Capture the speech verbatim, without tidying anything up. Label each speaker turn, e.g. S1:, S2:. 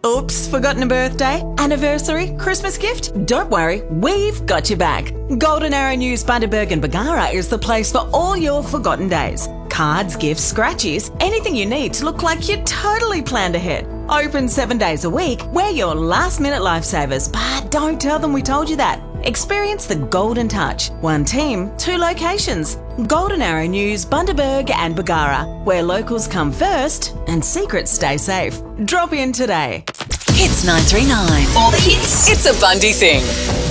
S1: Oops, forgotten a birthday, anniversary, Christmas gift? Don't worry, we've got your back. Golden Arrow News Bundaberg and Bargara is the place for all your forgotten days. Cards, gifts, scratchies, anything you need to look like you totally planned ahead. Open seven days a week, we're your last minute lifesavers, but don't tell them we told you that. Experience the Golden Touch. One team, two locations. Golden Arrow News, Bundaberg and Bargara, where locals come first and secrets stay safe. Drop in today.
S2: Hits nine three nine. All the hits. It's a Bundy thing.